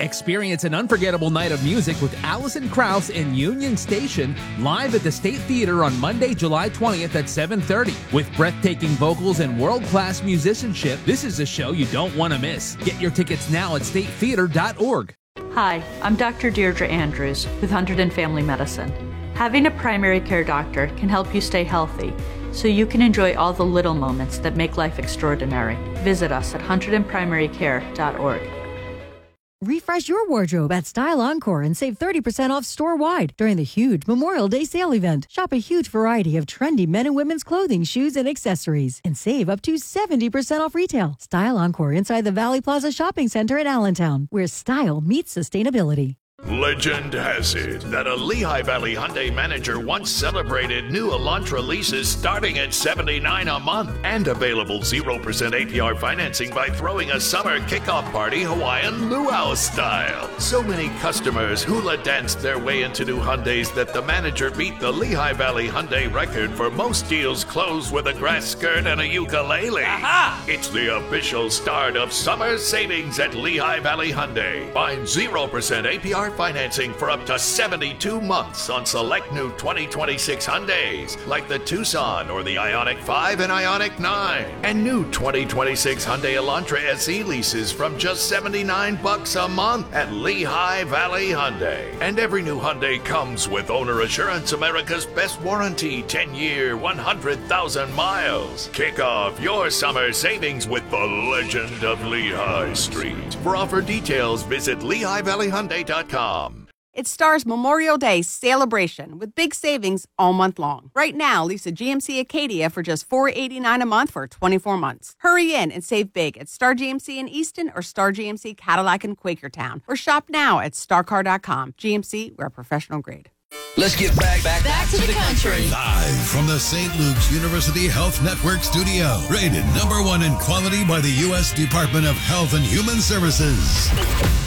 Experience an unforgettable night of music with Alison Krauss in Union Station live at the State Theater on Monday, July 20th at 7:30. With breathtaking vocals and world-class musicianship, this is a show you don't want to miss. Get your tickets now at statetheater.org. Hi, I'm Dr. Deirdre Andrews with Hunterdon Family Medicine. Having a primary care doctor can help you stay healthy, so you can enjoy all the little moments that make life extraordinary. Visit us at hunterdonprimarycare.org. Refresh your wardrobe at Style Encore and save 30% off store-wide during the huge Memorial Day sale event. Shop a huge variety of trendy men and women's clothing, shoes, and accessories, and save up to 70% off retail. Style Encore inside the Valley Plaza Shopping Center in Allentown, where style meets sustainability. Legend has it that a Lehigh Valley Hyundai manager once celebrated new Elantra leases starting at $79 a month and available 0% APR financing by throwing a summer kickoff party Hawaiian luau style. So many customers hula danced their way into new Hyundais that the manager beat the Lehigh Valley Hyundai record for most deals closed with a grass skirt and a ukulele. Aha! It's the official start of summer savings at Lehigh Valley Hyundai. Find 0% APR financing for up to 72 months on select new 2026 Hyundais like the Tucson or the Ioniq 5 and Ioniq 9. And new 2026 Hyundai Elantra SE leases from just $79 a month at Lehigh Valley Hyundai. And every new Hyundai comes with Owner Assurance, America's best warranty, 10-year, 100,000 miles. Kick off your summer savings with the legend of Lehigh Street. For offer details, visit LehighValleyHyundai.com. It's Star's Memorial Day celebration with big savings all month long. Right now, lease a GMC Acadia for just $489 a month for 24 months. Hurry in and save big at Star GMC in Easton or Star GMC Cadillac in Quakertown. Or shop now at starcar.com. GMC, we're professional grade. Let's get back to the country. Live from the St. Luke's University Health Network studio. Rated #1 in quality by the U.S. Department of Health and Human Services.